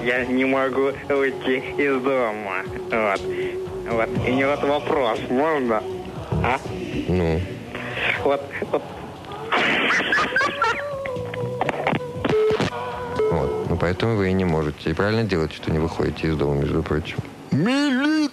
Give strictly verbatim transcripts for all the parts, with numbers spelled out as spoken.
я не могу уйти из дома. Вот. Вот. И мне вот вопрос, можно? А? Ну? Вот, вот. Вот. Ну, поэтому вы и не можете. И правильно делаете, что не выходите из дома, между прочим. Милиция!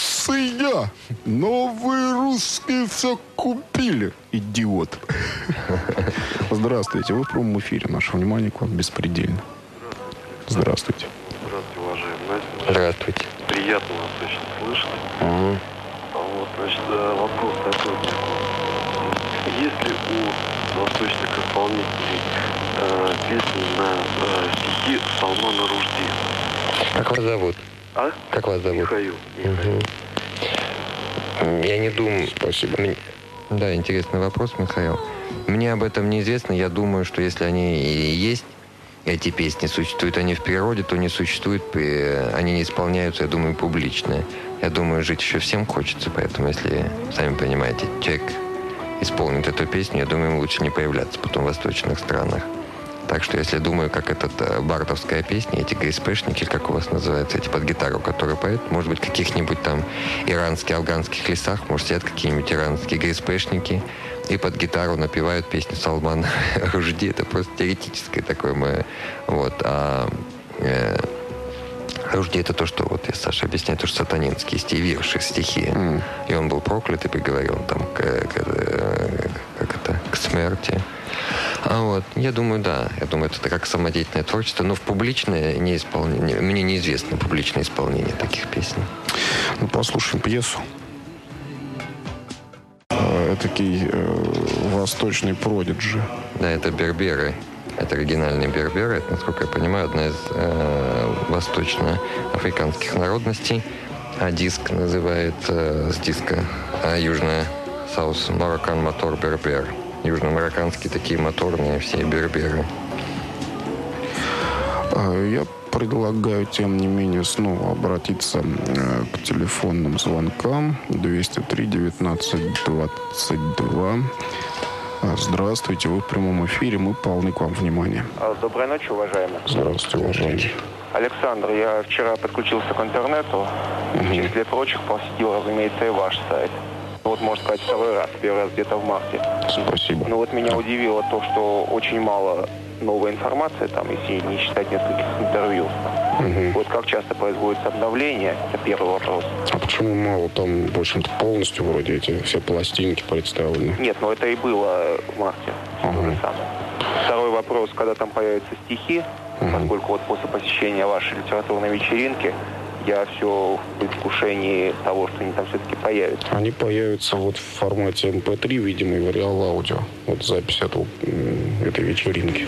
Но вы, русские, все купили, идиот. Здравствуйте. Вы в прямом эфире. Наше внимание к вам беспредельно. Здравствуйте. Здравствуйте, уважаемый. Здравствуйте. Приятно вас очень слышать. Угу. Вот, значит, вопрос такой. Есть ли у восточных исполнителей э, песни на э, стихи Салмана Ружди? Как вас зовут? А? Как вас зовут? Михаил. Михаил. Угу. Я не думаю... Спасибо. Мне... Да, интересный вопрос, Михаил. Мне об этом неизвестно. Я думаю, что если они и есть, эти песни, существуют они в природе, то не существуют, они не исполняются, я думаю, публично. Я думаю, жить еще всем хочется, поэтому, если, сами понимаете, человек исполнит эту песню, я думаю, ему лучше не появляться потом в восточных странах. Так что, если думаю, как эта бардовская песня, эти ГСПшники, как у вас называется, эти под гитару, которые поют, может быть, в каких-нибудь там иранских, афганских лесах, может, сидят какие-нибудь иранские ГСПшники и под гитару напевают песню Салмана Ружди. Это просто теоретическое такое мое. Вот. А э, Ружди — это то, что, вот я, Саша, объясняю, то, что сатанинские стихи, вирши, стихи. Mm. И он был проклят и приговорен там к, к, как это, к смерти. А вот, я думаю, да, я думаю, это как самодеятельное творчество, но в публичное не исполнение, мне неизвестно публичное исполнение таких песен. Ну, послушаем пьесу. Этакий э, восточный продиджи. Да, это берберы. Это оригинальные берберы. Это, насколько я понимаю, одна из э, восточноафриканских народностей. А диск называет э, с диска а южная South Moroccan Motor Berber. Южно-марокканские такие моторные все берберы. Я предлагаю, тем не менее, снова обратиться к телефонным звонкам. двести три девятнадцать двадцать два. Здравствуйте, вы в прямом эфире, мы полны к вам внимания. Доброй ночи, уважаемый. Здравствуйте, уважаемый. Александр, я вчера подключился к интернету. Угу. В числе прочих посетил, разумеется, и ваш сайт. Вот, можно сказать, второй раз, первый раз где-то в марте. Спасибо. Но вот меня удивило то, что очень мало новой информации, там, если не считать нескольких интервью. Угу. Вот как часто производится обновление, это первый вопрос. А почему мало? Там, в общем-то, полностью вроде эти все пластинки представлены. Нет, но это и было в марте. Ага. То же самое. Второй вопрос, когда там появятся стихи, угу. поскольку вот после посещения вашей литературной вечеринки я все в предвкушении того, что они там все-таки появятся. Они появятся вот в формате эм пэ три, видимо, и в реал-аудио. Вот запись этого, этой вечеринки.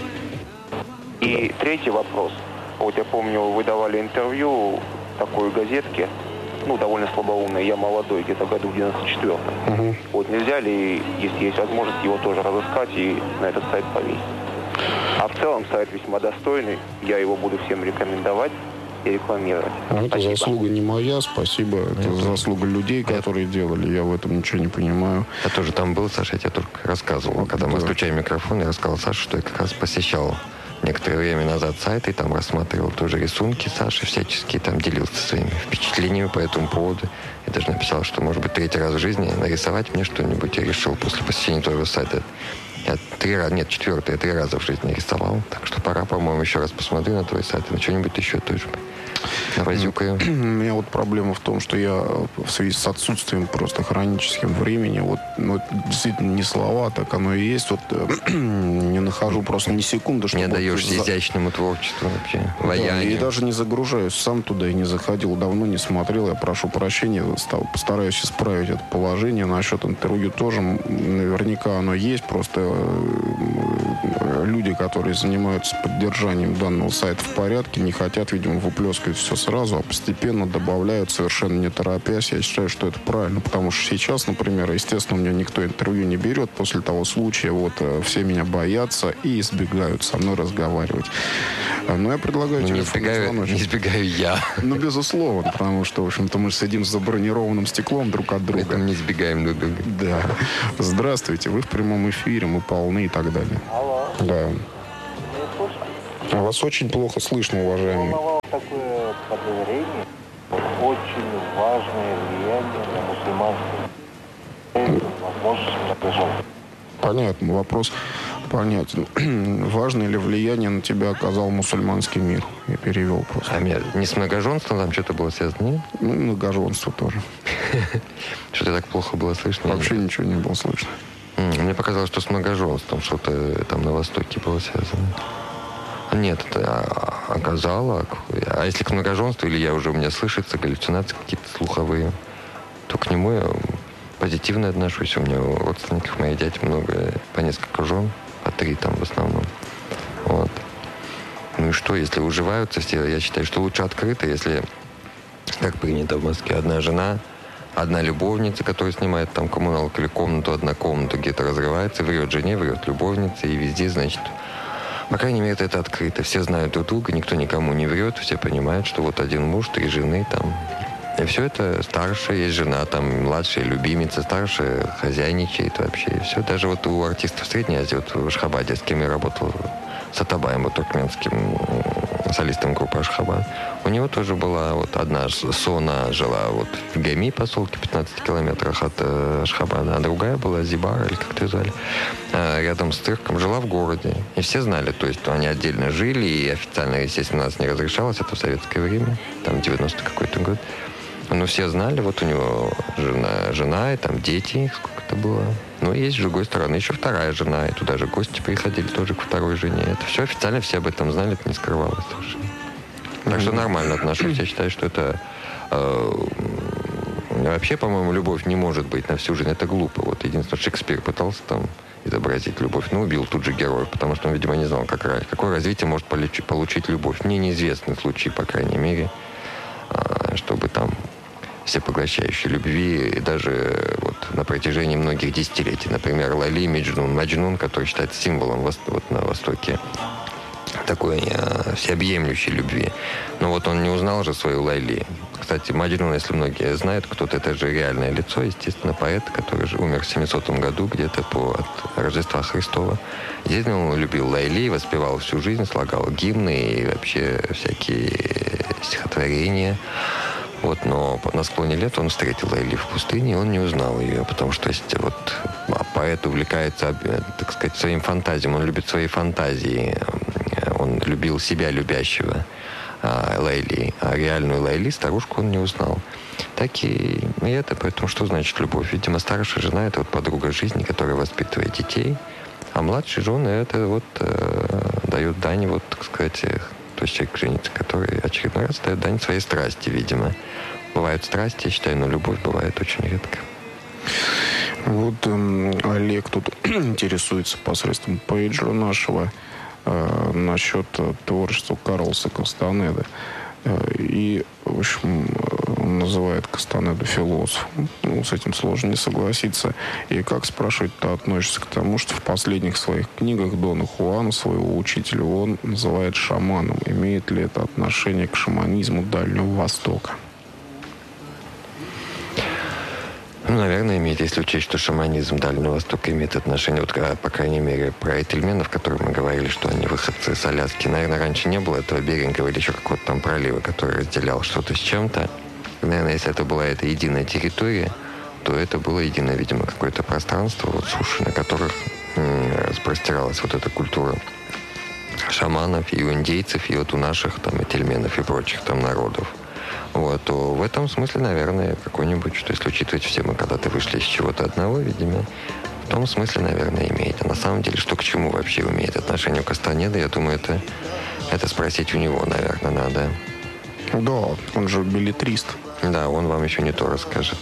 И да. Третий вопрос. Вот я помню, вы давали интервью такой газетке, ну, довольно слабоумной, «Я молодой», где-то году в девяносто четвёртом. Угу. Вот нельзя ли, если есть возможность, его тоже разыскать и на этот сайт повесить? А в целом сайт весьма достойный, я его буду всем рекомендовать и рекламировать. Ну, это заслуга не моя, спасибо. Это Нет. заслуга людей, которые Нет. делали. Я в этом ничего не понимаю. Я тоже там был, Саша, я тебе только рассказывал. Когда да. мы включаем микрофон, я рассказал Саше, что я как раз посещал некоторое время назад сайт и там рассматривал тоже рисунки Саши всяческие, там делился своими впечатлениями по этому поводу. Я даже написал, что, может быть, третий раз в жизни нарисовать мне что-нибудь. Я решил после посещения твоего сайта. Я три раза, нет, четвертый, я три раза в жизни рисовал. Так что пора, по-моему, еще раз посмотреть на твой сайт и на что-нибудь еще тоже навозюкаю. У меня вот проблема в том, что я в связи с отсутствием просто хроническим времени, вот, ну, действительно не слова, так оно и есть, вот не нахожу просто ни секунды, чтобы... Не отдаешься за... изящному творчеству вообще, ваянию. Да, и даже не загружаюсь, сам туда и не заходил, давно не смотрел, я прошу прощения, постараюсь исправить это положение. Насчет интервью тоже наверняка оно есть, просто люди, которые занимаются поддержанием данного сайта в порядке, не хотят, видимо, выплескивать все сразу, а постепенно добавляют, совершенно не торопясь. Я считаю, что это правильно, потому что сейчас, например, естественно, у меня никто интервью не берет после того случая, вот, все меня боятся и избегают со мной разговаривать. Но я предлагаю ну, телефон. Не избегаю, не избегаю я. Ну, безусловно, потому что, в общем-то, мы сидим за бронированным стеклом друг от друга. Поэтому не избегаем друг друга. Да. Здравствуйте, вы в прямом эфире, мы полны и так далее. Алло. Да. Вас очень плохо слышно, уважаемый. такое подозрение, очень важное влияние на мусульманскую возможность многоженства. Понятно, вопрос понятен. Важное ли влияние на тебя оказал мусульманский мир? Я перевел просто. А меня не с многоженством там что-то было связано, нет? Ну, и многоженство тоже. Что-то так плохо было слышно. Вообще ничего не было слышно. Мне показалось, что с многоженством что-то там на Востоке было связано. Нет, это оказало. А если к многоженству, или я уже у меня слышится, галлюцинации какие-то слуховые, то к нему я позитивно отношусь. У меня у родственников, моих дядь много, по несколько жен, по три там в основном. Вот. Ну и что, если уживаются все, я считаю, что лучше открыто, если, как принято в Москве, одна жена, одна любовница, которая снимает там коммуналку или комнату, одна комната где-то разрывается, врет жене, врет любовнице, и везде, значит, по крайней мере, это открыто. Все знают друг друга, никто никому не врет, все понимают, что вот один муж, три жены там. И все это старшая, есть жена, там младшая любимица, старшая хозяйничает вообще. И все. Даже вот у артистов Средней Азии, вот в Ашхабаде, с кем я работал, с Атабаем, вот туркменским солистом группы Ашхабад, у него тоже была вот одна Сона жила вот в Гами, поселке, в пятнадцати километрах от э, Ашхабада, а другая была Зибара, или как-то звали, э, рядом с цирком, жила в городе. И все знали, то есть они отдельно жили, и официально, естественно, нас не разрешалось, это в советское время, там девяностый какой-то год. Но все знали, вот у него жена, жена и там дети, сколько-то было. Но есть с другой стороны еще вторая жена, и туда же гости приходили тоже к второй жене. Это все официально, все об этом знали, это не скрывалось совершенно. Так что нормально отношусь. Я считаю, что это э, вообще, по-моему, любовь не может быть на всю жизнь. Это глупо. Вот единственное, Шекспир пытался там изобразить любовь, но убил тут же героев, потому что он, видимо, не знал, как, какое развитие может получить любовь. Мне неизвестны случаи, по крайней мере, э, чтобы там всепоглощающей любви, и даже вот на протяжении многих десятилетий. Например, Лайли Меджнун. Маджнун, который считается символом вот на Востоке такой э, всеобъемлющей любви. Но вот он не узнал же свою Лайли. Кстати, Маджнун, если многие знают, кто-то, это же реальное лицо, естественно, поэт, который же умер в семисотом году, где-то по от Рождества Христова. Действительно, он любил Лайли, воспевал всю жизнь, слагал гимны и вообще всякие стихотворения. Вот, но на склоне лет он встретил Лайли в пустыне, и он не узнал ее, потому что если вот поэт увлекается, так сказать, своим фантазиям, он любит свои фантазии, он любил себя любящего а, Лайли, а реальную Лайли, старушку, он не узнал. Так и, и это, поэтому что значит любовь? Видимо, старшая жена — это вот подруга жизни, которая воспитывает детей, а младшая жена — это вот э, дает дань, вот, так сказать, то есть человек женится, который очередной раз дает дань своей страсти, видимо. Бывают страсти, я считаю, но любовь бывает очень редко. Вот э, Олег тут интересуется посредством пейджера нашего э, насчет творчества Карлоса Кастанеды. Э, и, в общем, он называет Кастанеду философом. Ну, с этим сложно не согласиться. И как, спрашивать, ты относишься к тому, что в последних своих книгах Дона Хуана, своего учителя, он называет шаманом. Имеет ли это отношение к шаманизму Дальнего Востока? Ну, наверное, имеет, если учесть, что шаманизм Дальнего Востока имеет отношение, вот, по крайней мере, про этельменов, о которых мы говорили, что они выходцы с Аляски. Наверное, раньше не было этого Берингова или еще какого-то там пролива, который разделял что-то с чем-то. Наверное, если это была эта единая территория, то это было единое, видимо, какое-то пространство, вот суши, на которых м, распростиралась вот эта культура шаманов и у индейцев, и вот у наших там этельменов и прочих там народов. Вот, то в этом смысле, наверное, какой-нибудь, что если учитывать все, мы когда-то вышли из чего-то одного, видимо, в том смысле, наверное, имеет. А на самом деле, что к чему вообще имеет отношение у Кастанеды, я думаю, это, это спросить у него, наверное, надо. Да, он же беллетрист. Да, он вам еще не то расскажет.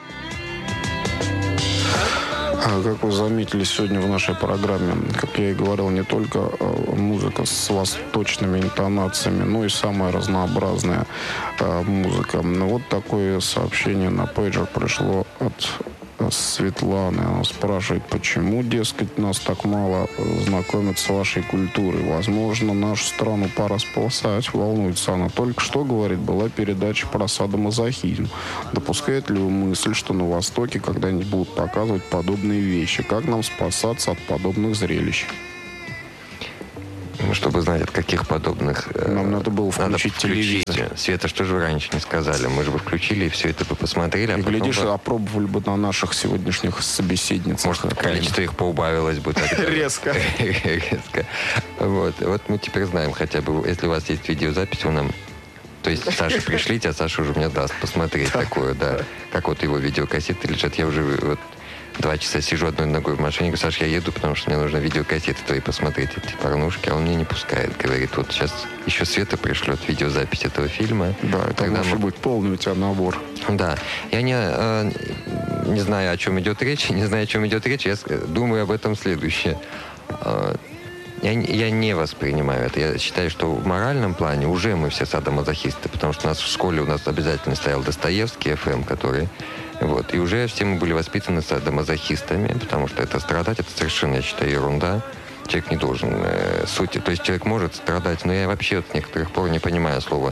А как вы заметили сегодня в нашей программе, как я и говорил, не только музыка с восточными интонациями, но и самая разнообразная музыка. Вот такое сообщение на пейджер пришло от Светланы. Она спрашивает, почему, дескать, нас так мало знакомят с вашей культурой. Возможно, нашу страну пора спасать. Волнуется она. Только что, говорит, была передача про садомазохизм. Допускает ли вы мысль, что на Востоке когда-нибудь будут показывать подобные вещи? Как нам спасаться от подобных зрелищ? чтобы знать, от каких подобных... Нам надо было включить надо включить телевизор. Света, что же вы раньше не сказали? Мы же бы включили и все это бы посмотрели. А и, глядишь, бы... опробовали бы на наших сегодняшних собеседницах. Может, количество их поубавилось бы. Резко. Резко. Вот. Вот мы теперь знаем хотя бы, если у вас есть видеозапись, вы нам... То есть Саше пришлите, а Саша уже мне даст посмотреть такое, да. Как вот его видеокассеты лежат. Я уже вот два часа сижу одной ногой в машине, говорю: Саш, я еду, потому что мне нужно видеокассеты твои посмотреть, эти порнушки, а он мне не пускает. Говорит, вот сейчас еще Света пришлет видеозапись этого фильма. Да, это тогда может мы... быть полный у тебя набор. Да. Я не, э, не знаю, о чем идет речь, не знаю, о чем идет речь, я думаю об этом следующее. Э, Я, я не воспринимаю это. Я считаю, что в моральном плане уже мы все садомазохисты, потому что у нас в школе у нас обязательно стоял Достоевский, эф эм, который... Вот, и уже все мы были воспитаны садомазохистами, потому что это страдать, это совершенно, я считаю, ерунда. Человек не должен э, сути... То есть человек может страдать, но я вообще от некоторых пор не понимаю слова.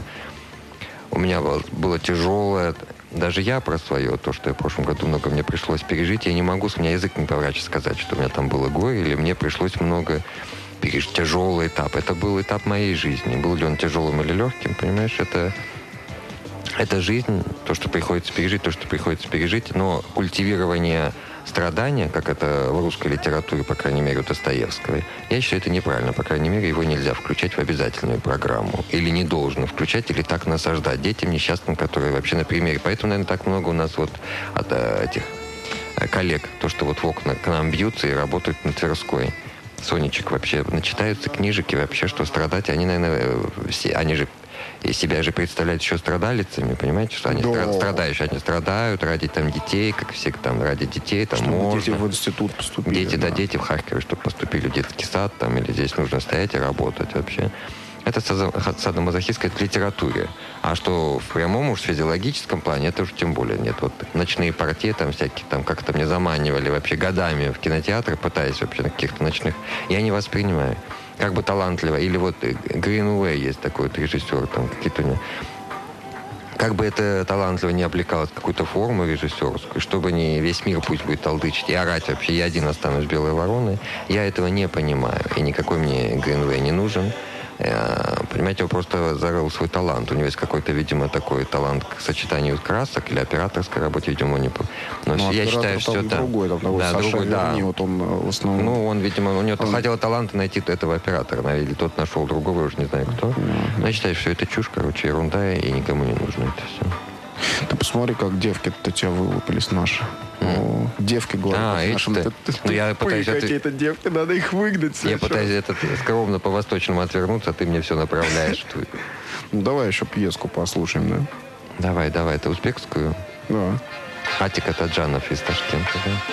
У меня было, было тяжелое... Даже я про свое, то, что я в прошлом году много мне пришлось пережить, я не могу, у меня язык не поворачивается сказать, что у меня там было горе, или мне пришлось много... пережить тяжелый этап. Это был этап моей жизни. Был ли он тяжелым или легким, понимаешь, это, это жизнь, то, что приходится пережить, то, что приходится пережить, но культивирование страдания, как это в русской литературе, по крайней мере, у Достоевского, я считаю, это неправильно. По крайней мере, его нельзя включать в обязательную программу. Или не должно включать, или так насаждать детям несчастным, которые вообще на примере. Поэтому, наверное, так много у нас вот от этих коллег, то, что вот в окна к нам бьются и работают на Тверской. Сонечек вообще начитаются книжек и вообще, что страдать, они, наверное, все, они же себя же представляют еще страдалицами, понимаете, что они да. страдающие, они страдают ради там детей, как все там ради детей, там чтобы можно. Дети в институт поступили. Дети, да, да, дети в Харькове, чтобы поступили в детский сад, там, или здесь нужно стоять и работать вообще. Это садомазохистская литературе. А что в прямом уж физиологическом плане, это уж тем более нет. Вот ночные партии там всякие, там как-то мне заманивали вообще годами в кинотеатры, пытаясь вообще на каких-то ночных. Я не воспринимаю. Как бы талантливо. Или вот Гринуэй есть такой вот режиссер, там какие-то у него... Как бы это талантливо не облекалось в какую-то форму режиссерскую, чтобы не весь мир пусть будет толдычить и орать вообще, я один останусь белой вороной, я этого не понимаю. И никакой мне Гринуэй не нужен. Понимаете, он просто зарыл свой талант. У него есть какой-то, видимо, такой талант к сочетанию красок или операторской работе, видимо, не... Но ну, я считаю, что это... другой, там, да, Саша другой, Верни, да. Вот он в основном... Ну, он, видимо, у него он... хватило таланта найти этого оператора, или тот нашел другого, я уже не знаю кто. Mm-hmm. Но я считаю, что это чушь, короче, ерунда, и никому не нужно это все. Ты посмотри, как девки-то тебя вылупились наши. Mm. Девки, говорят, а, нашим... Это... Ну, я пытаюсь... Какие-то это... девки, надо их выгнать. Я пытаюсь это скромно по-восточному отвернуться, а ты мне все направляешь. Ну, давай еще пьеску послушаем, да? Давай, давай. Это узбекскую? Да. Атик Атаджанов из Ташкента, да?